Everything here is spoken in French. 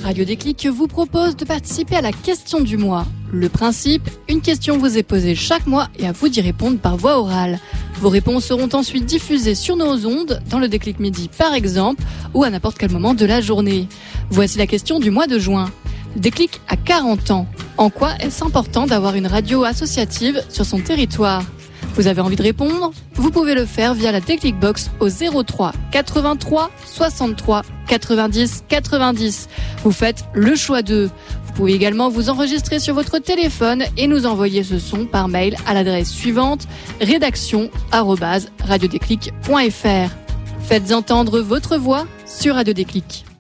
Radio Déclic vous propose de participer à la question du mois. Le principe, une question vous est posée chaque mois et à vous d'y répondre par voie orale. Vos réponses seront ensuite diffusées sur nos ondes, dans le Déclic Midi par exemple, ou à n'importe quel moment de la journée. Voici la question du mois de juin. Déclic a 40 ans. En quoi est-ce important d'avoir une radio associative sur son territoire ? Vous avez envie de répondre ? Vous pouvez le faire via la Déclic Box au 03 83 63 90 90. Vous faites le choix d'eux. Vous pouvez également vous enregistrer sur votre téléphone et nous envoyer ce son par mail à l'adresse suivante rédaction@radiodéclic.fr. Faites entendre votre voix sur Radio Déclic.